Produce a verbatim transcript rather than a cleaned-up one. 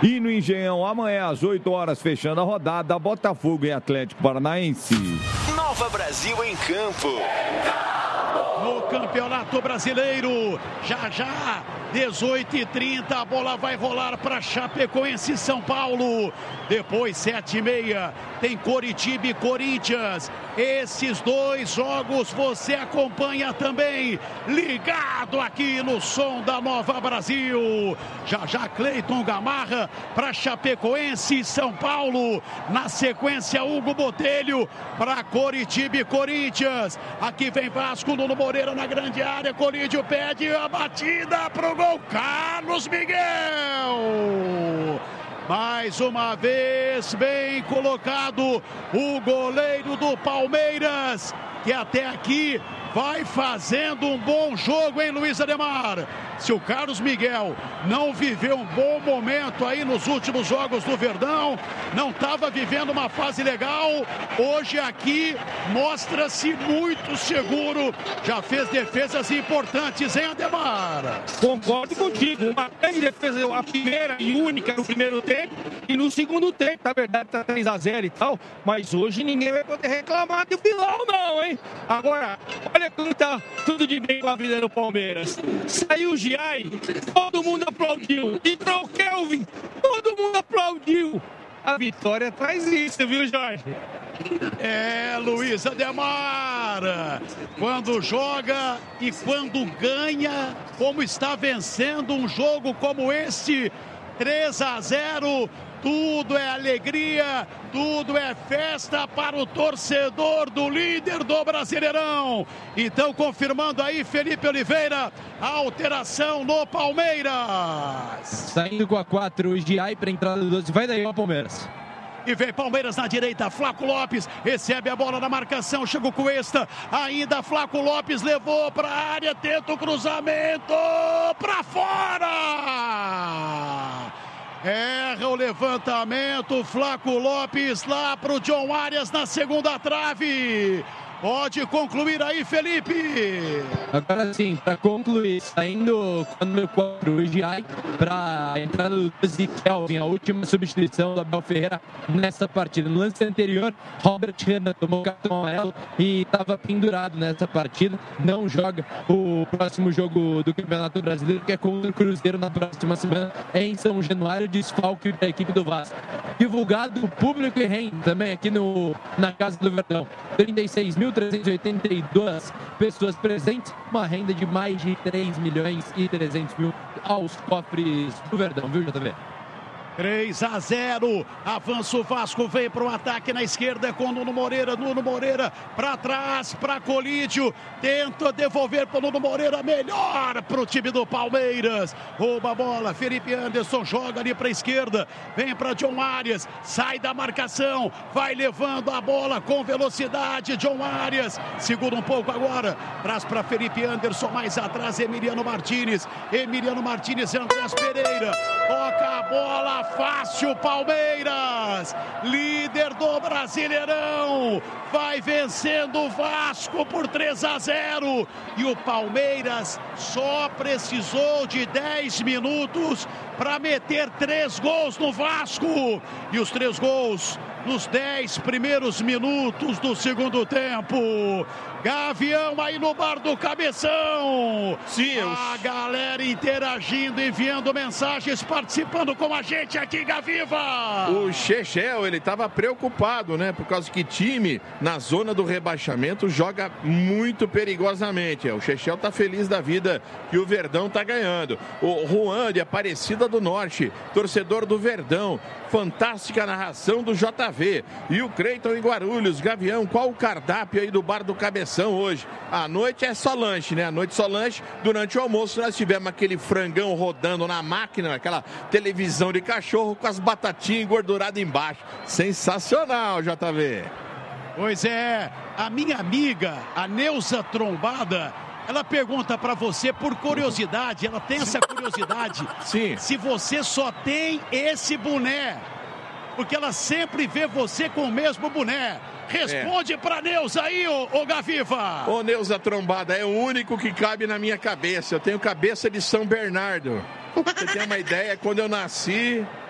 E no Engenhão, amanhã às oito horas, fechando a rodada, Botafogo e Atlético Paranaense. Nova Brasil em campo. No Campeonato Brasileiro, já já, dezoito e trinta, a bola vai rolar para Chapecoense e São Paulo. Depois, sete e meia, tem Coritiba e Corinthians. Esses dois jogos você acompanha também, ligado aqui no som da Nova Brasil. Já já, Cleiton Gamarra para Chapecoense e São Paulo. Na sequência, Hugo Botelho para Coritiba e Corinthians. Aqui vem Vasco, Nuno Moreira na grande área. Corinthians pede a batida pro gol. Carlos Miguel. Mais uma vez, bem colocado o goleiro do Palmeiras, que até aqui vai fazendo um bom jogo, hein, Luiz Ademar? Se o Carlos Miguel não viveu um bom momento aí nos últimos jogos do Verdão, não estava vivendo uma fase legal, hoje aqui mostra-se muito seguro, já fez defesas importantes, hein, Ademar? Concordo contigo, uma grande defesa, a primeira e única no primeiro tempo, e no segundo tempo, na verdade tá três a zero e tal, mas hoje ninguém vai poder reclamar do Bilal não, hein? Agora, olha como tá tudo de bem com a vida no Palmeiras. Saiu o Giai, todo mundo aplaudiu. Entrou o Kelvin, todo mundo aplaudiu. A vitória traz isso, viu, Jorge? É, Luiz Ademar, quando joga e quando ganha, como está vencendo um jogo como esse, três a zero, tudo é alegria, tudo é festa para o torcedor do líder do Brasileirão. Então, confirmando aí, Felipe Oliveira, a alteração no Palmeiras. Saindo com a quatro, o Giai para a entrada do doze. Vai daí, ó, Palmeiras. E vem Palmeiras na direita, Flaco Lopes recebe a bola na marcação, chega o Cuesta, ainda Flaco Lopes levou para a área, tenta o cruzamento, para fora! Erra o levantamento, Flaco Lopes lá para o John Arias na segunda trave. Pode concluir aí, Felipe. Agora sim, para concluir, saindo com o número quatro, o Giai, para a entrada do doze, Kelvin, a última substituição do Abel Ferreira nessa partida. No lance anterior, Robert Renan tomou cartão amarelo e estava pendurado nessa partida. Não joga o próximo jogo do Campeonato Brasileiro, que é contra o Cruzeiro na próxima semana em São Januário, desfalque da equipe do Vasco. Divulgado público e renda também aqui no, na Casa do Verdão. trinta e seis mil trezentas e oitenta e duas pessoas presentes, uma renda de mais de três milhões e trezentos mil aos cofres do Verdão, viu, J V? três a zero, avança o Vasco, vem para o ataque na esquerda com Nuno Moreira, Nuno Moreira para trás, para Colídio, tenta devolver para o Nuno Moreira, melhor para o time do Palmeiras, rouba a bola, Felipe Anderson joga ali para a esquerda, vem para John Arias, sai da marcação, vai levando a bola com velocidade, John Arias, segura um pouco agora, traz para Felipe Anderson, mais atrás Emiliano Martínez, Emiliano Martínez e Andrés Pereira, toca a bola, fácil Palmeiras, líder do Brasileirão, vai vencendo o Vasco por três a zero e o Palmeiras só precisou de dez minutos para meter três gols no Vasco e os três gols nos dez primeiros minutos do segundo tempo. Gavião aí no bar do Cabeção. Sim, eu... A galera interagindo, enviando mensagens, participando com a gente aqui, Gaviva. O Chechel, ele estava preocupado, né? Por causa que time na zona do rebaixamento joga muito perigosamente. O Chechel tá feliz da vida que o Verdão tá ganhando. O Juan de Aparecida do Norte, torcedor do Verdão. Fantástica narração do J V. E o Cleiton em Guarulhos. Gavião, qual o cardápio aí do bar do Cabeção hoje? À noite é só lanche, né? À noite só lanche. Durante o almoço nós tivemos aquele frangão rodando na máquina, aquela televisão de cachorro com as batatinhas engorduradas embaixo. Sensacional, J V. Pois é, a minha amiga, a Neuza Trombada, ela pergunta pra você por curiosidade, ela tem essa curiosidade. Sim. Se você só tem esse boné, porque ela sempre vê você com o mesmo boné. Responde é. pra Neuza aí, ô, ô Gaviva. Ô Neuza Trombada, é o único que cabe na minha cabeça. Eu tenho cabeça de São Bernardo. Você tem uma ideia, quando eu nasci,